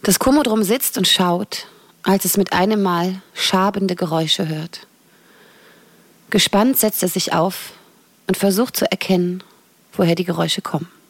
Das Komodrum sitzt und schaut, als es mit einem Mal schabende Geräusche hört. Gespannt setzt es sich auf und versucht zu erkennen, woher die Geräusche kommen.